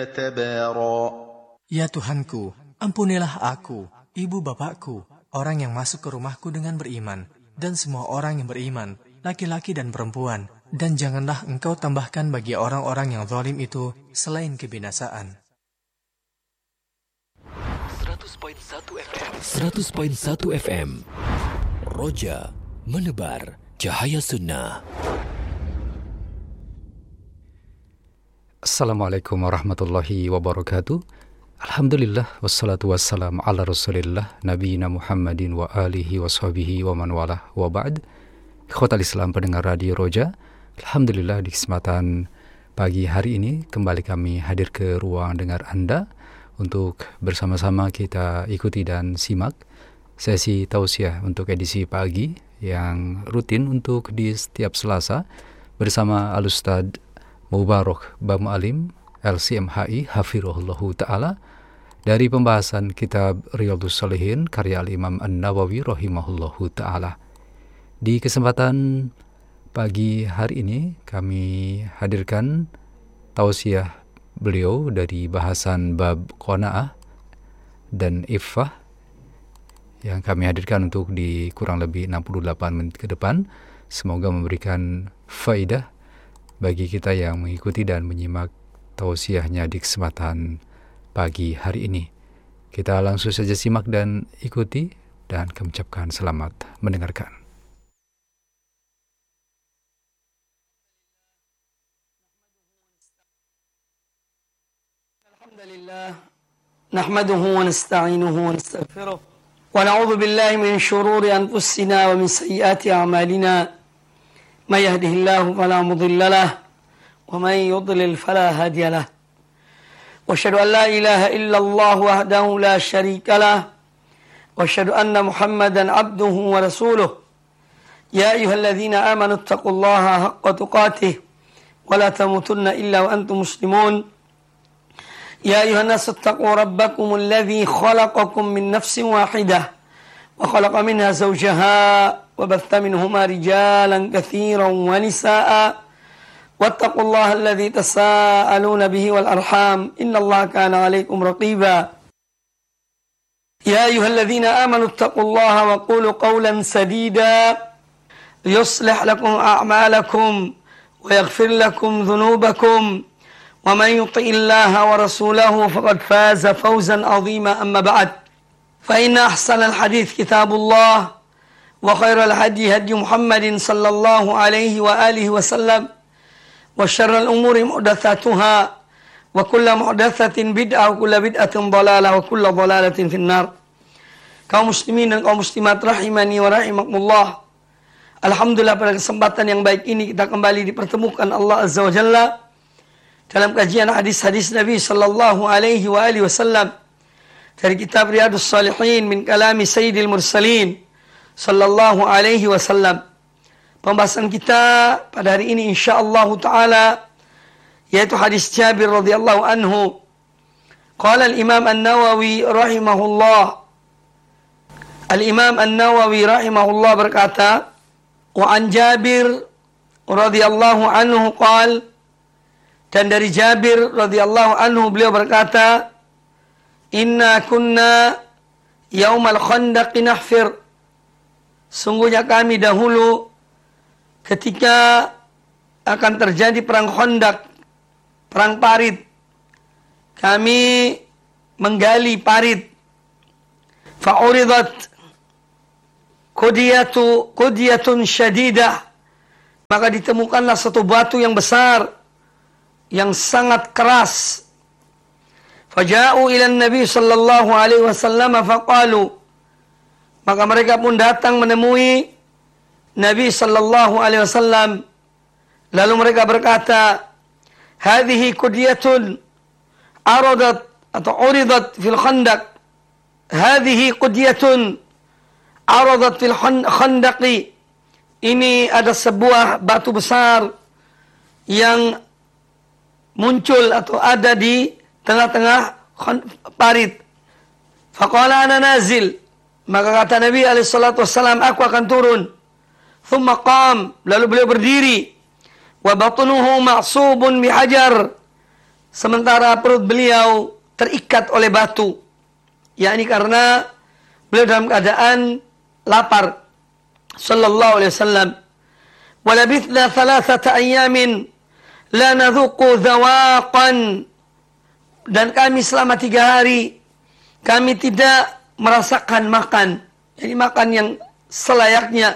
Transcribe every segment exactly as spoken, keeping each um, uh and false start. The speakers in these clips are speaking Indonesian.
تبارا. Ya Tuhanku, ampunilah aku, ibu bapakku, orang yang masuk ke rumahku dengan beriman, dan semua orang yang beriman, laki-laki dan perempuan, dan janganlah engkau tambahkan bagi orang-orang yang zalim itu selain kebinasaan. seratus koma satu F M seratus koma satu F M Roja menebar cahaya sunnah. Assalamualaikum warahmatullahi wabarakatuh. Alhamdulillah wassalatu wassalamu ala rasulillah nabiyina Muhammadin wa alihi wa sahbihi wa man walah wa ba'd. Ikhwatal Islam pendengar Radio Roja, alhamdulillah di kesempatan pagi hari ini kembali kami hadir ke ruang dengar Anda untuk bersama-sama kita ikuti dan simak sesi tausiah untuk edisi pagi yang rutin untuk di setiap Selasa bersama Al-Ustadz Mubarak Bam Alim L C M H I Hafirullahu Ta'ala dari pembahasan kitab Riyadhus Shalihin karya Al-Imam An-Nawawi Rahimahullahu Ta'ala. Di kesempatan pagi hari ini kami hadirkan tausiah beliau dari bahasan bab qanaah dan iffah yang kami hadirkan untuk di kurang lebih enam puluh delapan menit ke depan. Semoga memberikan faidah bagi kita yang mengikuti dan menyimak tausiahnya di kesempatan pagi hari ini. Kita langsung saja simak dan ikuti dan kami ucapkan selamat mendengarkan. Alhamdulillah nahmaduhu wa nasta'inuhu wa nastaghfiruh wa na'udzu billahi min shururi anfusina wa min sayyiati a'malina may yahdihillahu fala mudilla lahu ومن يضلل فلا هادي له واشهد ان لا اله الا الله وحده لا شريك له واشهد ان محمدا عبده ورسوله يا ايها الذين امنوا اتقوا الله حق تقاته ولا تموتن الا وانتم مسلمون يا ايها الناس اتقوا ربكم الذي خلقكم من نفس واحده وخلق منها زوجها وبث منهما رجالا كثيرا ونساء واتقوا الله الذي تساءلون به والأرحام إن الله كان عليكم رقيبا يا أيها الذين آمنوا اتقوا الله وقولوا قولا سديدا يصلح لكم أعمالكم ويغفر لكم ذنوبكم ومن يطع الله ورسوله فقد فاز فوزا عظيما أما بعد فإن أحسن الحديث كتاب الله وخير الهدي هدي محمد صلى الله عليه وآله وسلم وشر الأمور محدثاتها وكل محدثة بدعة وكل بدعة ضلالة وكل ضلالة في النار. Kaum muslimin dan kaum muslimat rahimani wa rahimakumullah. Alhamdulillah pada kesempatan yang baik ini kita kembali dipertemukan Allah Azza wa Jalla dalam kajian hadis-hadis Nabi sallallahu alaihi wa alihi wasallam dari kitab Riyadhus Shalihin min kalami Sayyidil Mursalin sallallahu alaihi wasallam. Pembahasan kita pada hari ini insyaallah taala yaitu hadis Jabir radhiyallahu anhu. Qala al-Imam An-Nawawi rahimahullah. Al-Imam An-Nawawi rahimahullah berkata, wa an Jabir radhiyallahu anhu qala, dan dari Jabir radhiyallahu anhu beliau berkata, inna kunna yaumal khandaq nahfir. Sungguhnya kami dahulu ketika akan terjadi perang Khandaq, perang parit, kami menggali parit. Fa'uridat qudiyatu qudiyatun syadidah, maka ditemukanlah satu batu yang besar yang sangat keras. Faja'u ila Nabi sallallahu alaihi wasallam faqalu, maka mereka pun datang menemui Nabi sallallahu alaihi wasallam, lalu mereka berkata, hadhihi qudiyatun aradat atau uridat fil khandaq, hadhihi qudiyatun aradat fil khandaqi, ini ada sebuah batu besar yang muncul atau ada di tengah-tengah parit. Faqala ana nazil, maka kata Nabi alaihi salatu wasallam, aku akan turun. Thumma qam, lalu beliau berdiri. Wa batnuhu ma'subun bihajar, sementara perut beliau terikat oleh batu, yakni karena beliau dalam keadaan lapar sallallahu alaihi wasallam. Walabithna thalathata ayyamin la nadhuqu dhawaqan, dan kami selama tiga hari kami tidak merasakan makan, jadi makan yang selayaknya.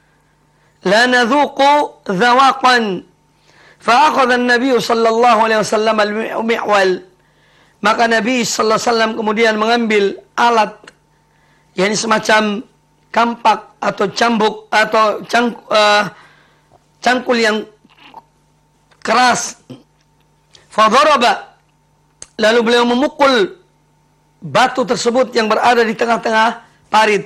La nadhuqu dhawaqan. Fa akhadha an-nabiy sallallahu alaihi wasallam al-mi'wal, maka Nabi sallallahu alaihi wasallam kemudian mengambil alat, yakni semacam kampak atau cambuk atau cang, uh, cangkul yang keras. Fadaraba, lalu beliau memukul batu tersebut yang berada di tengah-tengah parit.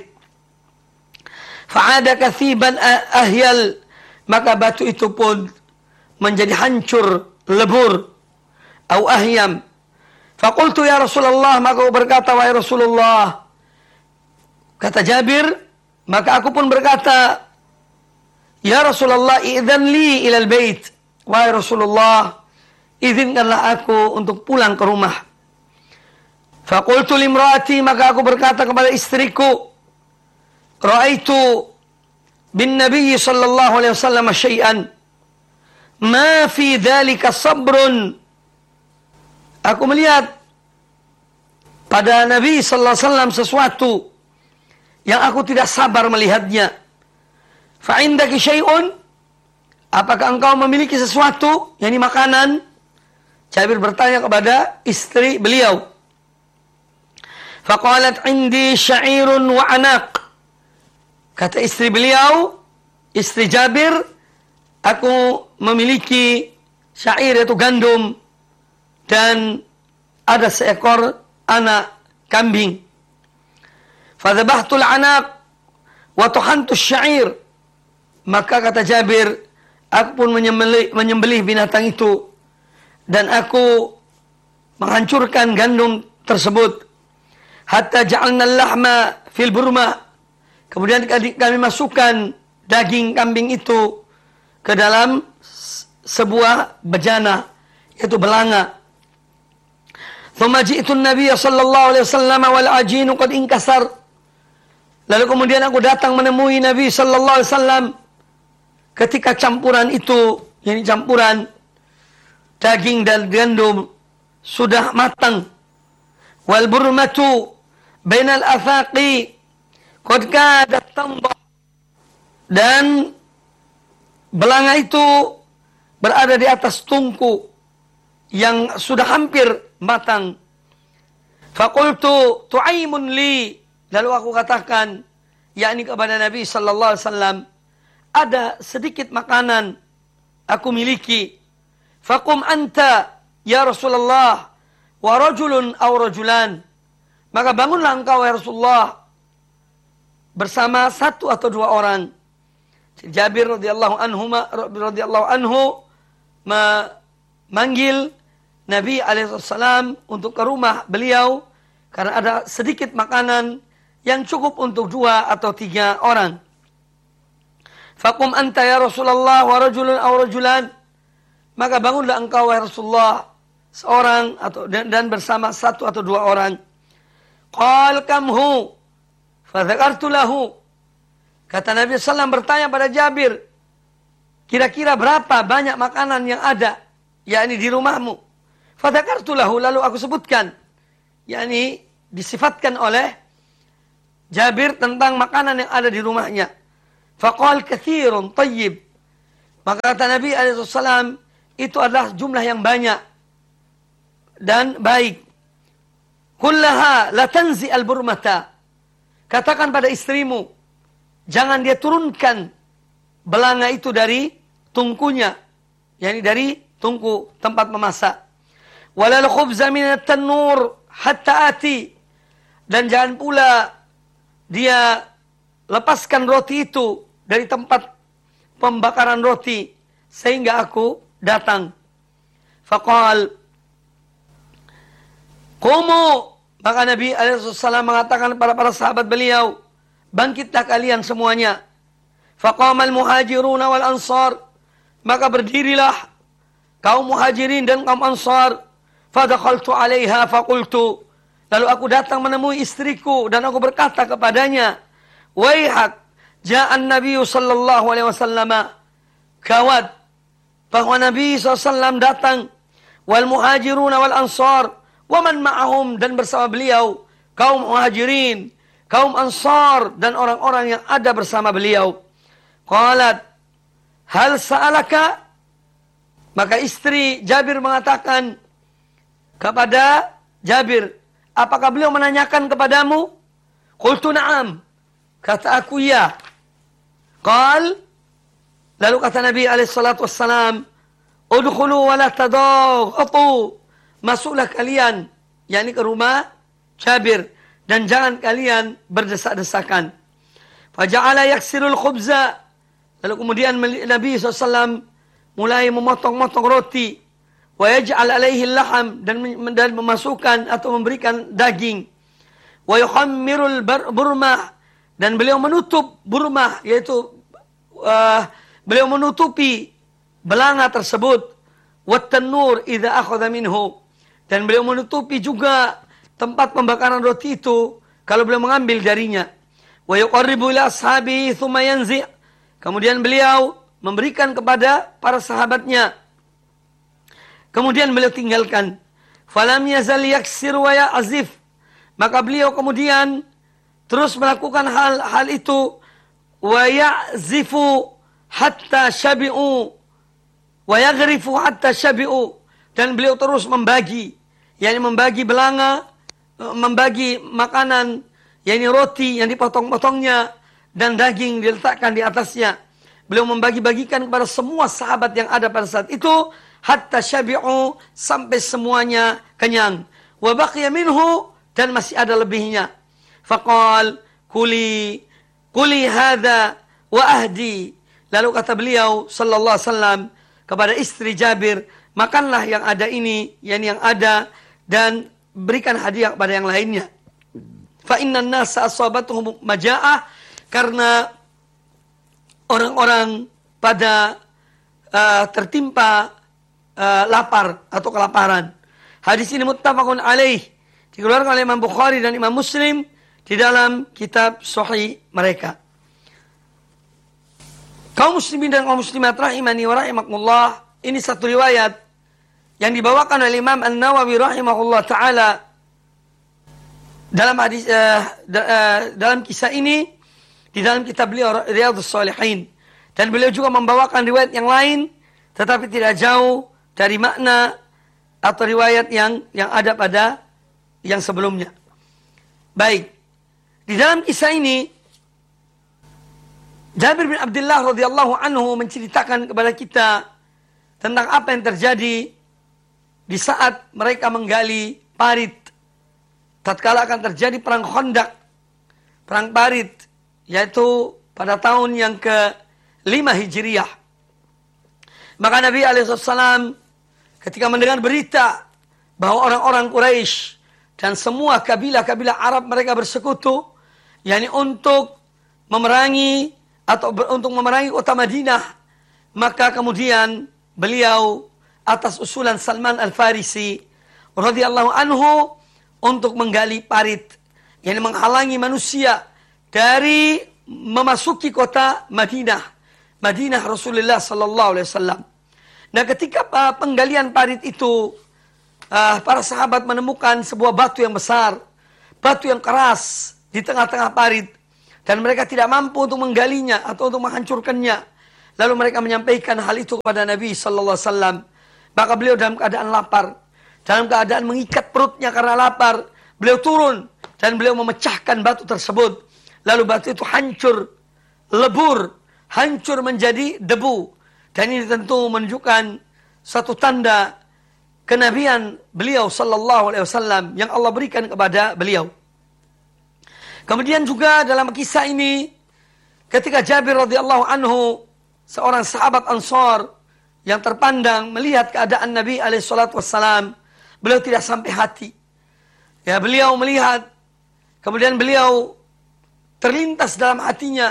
Fa'ada kathiban ahyal, maka batu itu pun menjadi hancur, lebur. Au ahyam. Faqultu ya Rasulullah, maka aku berkata, wahai Rasulullah. Kata Jabir, maka aku pun berkata, ya Rasulullah, idzan li ilal bait. Wahai Rasulullah, izinkanlah aku untuk pulang ke rumah. Faqultu limraati, maka aku berkata kepada istriku, ra'aitu bin Nabi sallallahu alaihi wasallam syai'an ma fi dzalika sabrun. Aku melihat pada Nabi sallallahu alaihi wasallam sesuatu yang aku tidak sabar melihatnya. Fa indaki syai'un, apakah engkau memiliki sesuatu, yakni makanan? Jabir bertanya kepada istri beliau. Faqalat indi sya'irun wa anaq. Kata istri beliau, istri Jabir, aku memiliki syair, yaitu gandum, dan ada seekor anak kambing. Fadhabahtul anaq wa tuhantu syair. Maka kata Jabir, aku pun menyembelih, menyembelih binatang itu, dan aku menghancurkan gandum tersebut. Hatta ja'alna al-lahma fil burma. Kemudian kami masukkan daging kambing itu ke dalam sebuah bejana, yaitu belanga. Thumma ji'tu an-nabiy sallallahu alaihi wasallam wal ajinu qad inkasar. Lalu kemudian aku datang menemui Nabi sallallahu alaihi wasallam ketika campuran itu, yakni campuran daging dan gandum sudah matang. Wal burmatu bainal athaqi qad kadat tambah, dan belanga itu berada di atas tungku yang sudah hampir matang. Faqultu tu'aimun li, lalu aku katakan, yakni kepada Nabi sallallahu alaihi wasallam, ada sedikit makanan aku miliki. Faqum anta ya Rasulullah wa rajulun aw rajulan, maka bangunlah engkau ya Rasulullah bersama satu atau dua orang. Jabir radhiyallahu anhu radhiyallahu anhu memanggil Nabi alaihi wasallam untuk ke rumah beliau karena ada sedikit makanan yang cukup untuk dua atau tiga orang. Faqum anta ya Rasulullah wa rajulun aw rajulan, maka bangunlah engkau ya Rasulullah seorang atau dan, dan bersama satu atau dua orang. Qal kamhu fadzakartu lahu. Kata Nabi sallallahu alaihi wasallam bertanya pada Jabir, kira-kira berapa banyak makanan yang ada, yakni di rumahmu? Fadzakartu lahu, lalu aku sebutkan, yakni disifatkan oleh Jabir tentang makanan yang ada di rumahnya. Faqal katsirun tayyib. Maka kata Nabi alaihi wasallam, itu adalah jumlah yang banyak dan baik. Kullaha la tanzi al-burmata. Katakan pada istrimu, jangan dia turunkan belanga itu dari tungkunya, yakni dari tungku tempat memasak. Walal khubza minat tanur hatta ati, dan jangan pula dia lepaskan roti itu dari tempat pembakaran roti sehingga aku datang. Faqal qumu, maka Nabi alaihi wasallam mengatakan kepada para sahabat beliau, bangkitlah kalian semuanya. Faqamal muhajiruna wal ansar, maka berdirilah kaum muhajirin dan kaum ansar. Fadakhaltu 'alaiha faqultu. Lalu aku datang menemui istriku dan aku berkata kepadanya, "Waihak, ja'an Nabi sallallahu alaihi wasallam." Kawat bahwa Nabi sallallahu alaihi wasallam datang, wal muhajirun wal ansar wa man ma'ahum, dan bersama beliau kaum muhajirin, kaum ansar, dan orang-orang yang ada bersama beliau. Qalat, hal sa'alaka? Maka istri Jabir mengatakan kepada Jabir, apakah beliau menanyakan kepadamu? Qultu na'am. Kata aku ya. Qal, lalu kata Nabi alaihi salatu wassalam, udkhulu wa la tadaghatu. Masuklah kalian, yakni ke rumah Jabir, dan jangan kalian berdesak-desakan. Faja'ala yaksirul khubza. Lalu kemudian Nabi shallallahu alaihi wasallam mulai memotong-motong roti. Wa yaj'al alaihi laham, dan, dan memasukkan atau memberikan daging. Wa yuhammirul burmah, dan beliau menutup burmah, yaitu uh, beliau menutupi belanga tersebut. Wat tanur idza akhadha minhu, dan beliau menutupi juga tempat pembakaran roti itu kalau beliau mengambil darinya. Wa yuqarribu ila ashabi thumma yanzi', kemudian beliau memberikan kepada para sahabatnya, kemudian beliau tinggalkan. Falam yazal yaksir wa ya'zif, maka beliau kemudian terus melakukan hal-hal itu. Wa ya'zifu hatta syabi'u wa yaghrifu hatta syabi'u, dan beliau terus membagi, yakni membagi belanga, membagi makanan, yakni roti yang dipotong-potongnya dan daging diletakkan di atasnya. Beliau membagi-bagikan kepada semua sahabat yang ada pada saat itu, hatta syabi'u, sampai semuanya kenyang. Wa baqiya minhu, dan masih ada lebihnya. Faqal, kuli, kuli hadha wa ahdi. Lalu kata beliau sallallahu alaihi wasallam kepada istri Jabir, makanlah yang ada ini, yakni yang ada, dan berikan hadiah kepada yang lainnya. Fa innan nasa asabatuhum maja'ah, karena orang-orang pada uh, tertimpa uh, lapar atau kelaparan. Hadis ini muttafaqun alaih, dikeluarkan oleh Imam Bukhari dan Imam Muslim di dalam kitab sahih mereka. Kaum muslimin dan kaum muslimat rahimani wa rahimakumullah, ini satu riwayat yang dibawakan oleh Imam An-Nawawi rahimahullah taala dalam hadis uh, da, uh, dalam kisah ini di dalam kitab beliau Riyadhus Shalihin, dan beliau juga membawakan riwayat yang lain tetapi tidak jauh dari makna atau riwayat yang yang ada pada yang sebelumnya. Baik, di dalam kisah ini Jabir bin Abdullah radhiyallahu anhu menceritakan kepada kita tentang apa yang terjadi di saat mereka menggali parit tatkala akan terjadi perang Khandaq, perang parit, yaitu pada tahun yang ke lima Hijriyah. Maka Nabi alaihi wasallam ketika mendengar berita bahwa orang-orang Quraisy dan semua kabilah-kabilah Arab mereka bersekutu, yakni untuk memerangi atau ber, untuk memerangi kota Madinah, maka kemudian beliau atas usulan Salman Al-Farisi radhiyallahu anhu untuk menggali parit, yakni menghalangi manusia dari memasuki kota Madinah, Madinah Rasulullah sallallahu alaihi wasallam. Nah, ketika uh, penggalian parit itu, uh, para sahabat menemukan sebuah batu yang besar, batu yang keras di tengah-tengah parit, dan mereka tidak mampu untuk menggalinya atau untuk menghancurkannya. Lalu mereka menyampaikan hal itu kepada Nabi sallallahu alaihi wasallam. Maka beliau dalam keadaan lapar, dalam keadaan mengikat perutnya karena lapar, beliau turun dan beliau memecahkan batu tersebut. Lalu batu itu hancur, lebur, hancur menjadi debu. Dan ini tentu menunjukkan satu tanda kenabian beliau sallallahu alaihi wasallam yang Allah berikan kepada beliau. Kemudian juga dalam kisah ini, ketika Jabir radhiyallahu anhu, seorang sahabat Ansar yang terpandang melihat keadaan Nabi alaihi salatu wassalam, beliau tidak sampai hati. Ya, beliau melihat, kemudian beliau terlintas dalam hatinya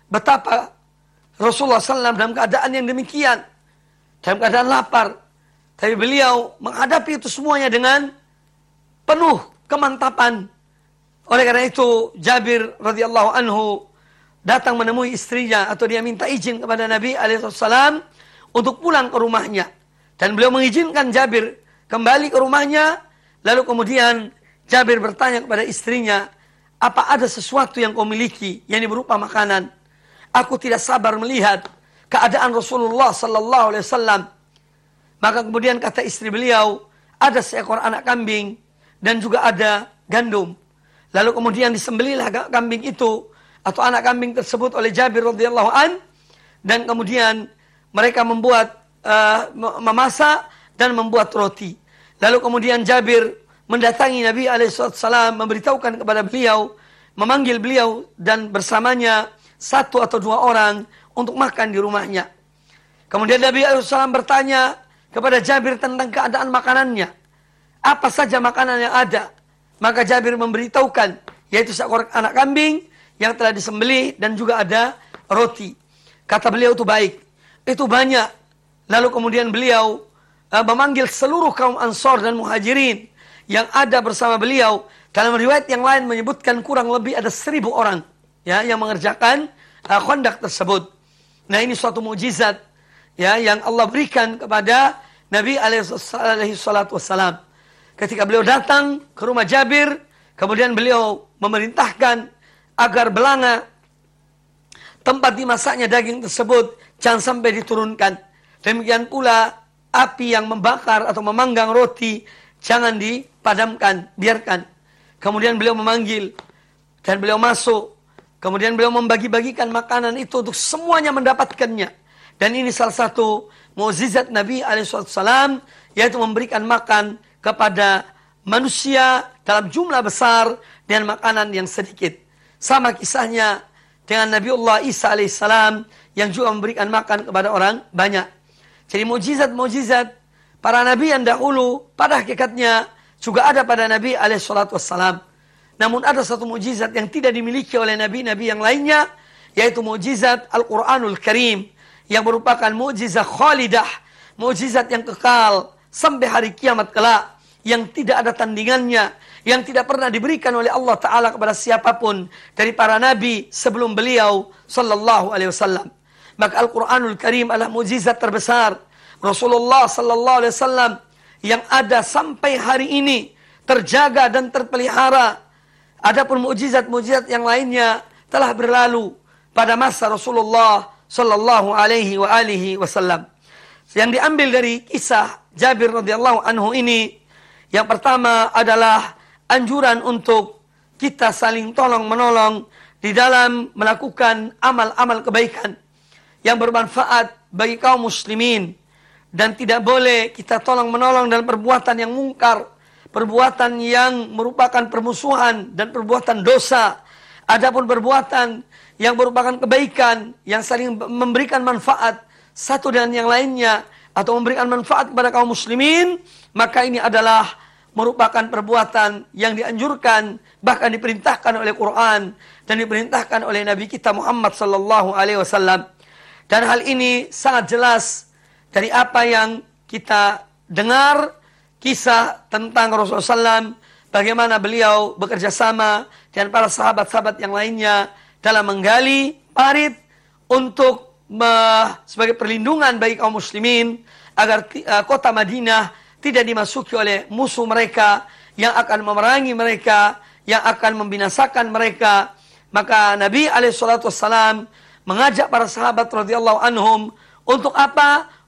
betapa Rasulullah sallallahu alaihi wasallam dalam keadaan yang demikian, dalam keadaan lapar, Tapi beliau menghadapi itu semuanya dengan penuh kemantapan. Oleh karena itu Jabir radhiyallahu anhu datang menemui istrinya, atau dia minta izin kepada Nabi alaihi wasallam untuk pulang ke rumahnya. Dan beliau mengizinkan Jabir kembali ke rumahnya. Lalu kemudian Jabir bertanya kepada istrinya, apa ada sesuatu yang kau miliki yang berupa makanan? Aku tidak sabar melihat keadaan Rasulullah sallallahu alaihi wasallam. Maka kemudian kata istri beliau, ada seekor anak kambing dan juga ada gandum. Lalu kemudian disembelihlah kambing itu atau anak kambing tersebut oleh Jabir radhiyallahu an, dan kemudian mereka membuat uh, memasak dan membuat roti. Lalu kemudian Jabir mendatangi Nabi alaihi wasallam, memberitahukan kepada beliau, memanggil beliau dan bersamanya satu atau dua orang untuk makan di rumahnya. Kemudian Nabi alaihi wasallam bertanya kepada Jabir tentang keadaan makanannya. Apa saja makanan yang ada? Maka Jabir memberitahukan, yaitu seekor anak kambing yang telah disembelih dan juga ada roti. Kata beliau, itu baik, itu banyak. Lalu kemudian beliau uh, memanggil seluruh kaum Ansor dan Muhajirin yang ada bersama beliau. Dalam riwayat yang lain menyebutkan kurang lebih ada seribu orang ya yang mengerjakan uh, Khandaq tersebut. Nah, ini suatu mukjizat ya yang Allah berikan kepada Nabi alaihi salatu wassalam. Ketika beliau datang ke rumah Jabir, kemudian beliau memerintahkan agar belanga tempat dimasaknya daging tersebut jangan sampai diturunkan. Demikian pula api yang membakar atau memanggang roti jangan dipadamkan, biarkan. Kemudian beliau memanggil dan beliau masuk. Kemudian beliau membagi-bagikan makanan itu untuk semuanya mendapatkannya. Dan ini salah satu mukjizat Nabi alaihi wasallam, yaitu memberikan makan kepada manusia dalam jumlah besar dan makanan yang sedikit. Sama kisahnya dengan Nabiullah Isa alaihissalam yang juga memberikan makan kepada orang banyak. Jadi mukjizat-mukjizat para nabi yang dahulu pada hakikatnya juga ada pada Nabi alaihi wasallam. Namun ada satu mukjizat yang tidak dimiliki oleh nabi-nabi yang lainnya, yaitu mukjizat Al-Quranul Karim, yang merupakan mukjizat khalidah, mukjizat yang kekal sampai hari kiamat kelak, yang tidak ada tandingannya, yang tidak pernah diberikan oleh Allah Ta'ala kepada siapapun dari para nabi sebelum beliau sallallahu alaihi wasallam. Maka Al-Quranul Karim adalah mukjizat terbesar Rasulullah sallallahu alaihi wasallam yang ada sampai hari ini, terjaga dan terpelihara. Adapun mukjizat-mukjizat yang lainnya telah berlalu pada masa Rasulullah sallallahu alaihi wa alihi wasallam. Yang diambil dari kisah Jabir radhiyallahu anhu ini, yang pertama adalah anjuran untuk kita saling tolong-menolong di dalam melakukan amal-amal kebaikan yang bermanfaat bagi kaum muslimin. Dan tidak boleh kita tolong-menolong dalam perbuatan yang mungkar, perbuatan yang merupakan permusuhan dan perbuatan dosa. Adapun perbuatan yang merupakan kebaikan, yang saling memberikan manfaat satu dengan yang lainnya, atau memberikan manfaat kepada kaum muslimin, maka ini adalah merupakan perbuatan yang dianjurkan, bahkan diperintahkan oleh Quran dan diperintahkan oleh Nabi kita Muhammad sallallahu alaihi wasallam. Dan hal ini sangat jelas dari apa yang kita dengar, kisah tentang Rasulullah sallallahu alaihi wasallam, bagaimana beliau bekerja sama dengan para sahabat-sahabat yang lainnya dalam menggali parit untuk uh, sebagai perlindungan bagi kaum muslimin agar uh, kota Madinah tidak dimasuki oleh musuh mereka yang akan memerangi mereka, yang akan membinasakan mereka. Maka Nabi alaihi salatu wassalam mengajak para sahabat radhiyallahu anhum untuk apa?